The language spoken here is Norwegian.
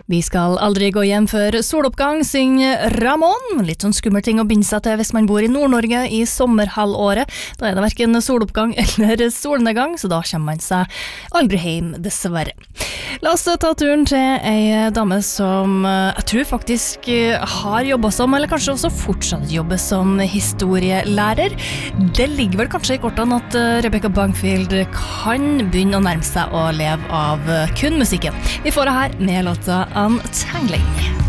Vi skal aldri gå hjem før soloppgang, synger Ramón. Litt sånn skummel ting å binde seg til hvis man bor i Nord-Norge i sommerhalvåret. Da det hverken soloppgang eller solnedgang, så da kommer man seg aldri hjem, dessverre. La oss ta turen til ei dame som jeg tror faktisk har jobbet som, eller kanskje også fortsatt jobber som historielærer. Det ligger vel kanskje i kortene at Rebecca Bangfield kan begynne å nærme seg å leve av kun musikken. Vi får det her med låta Untangling.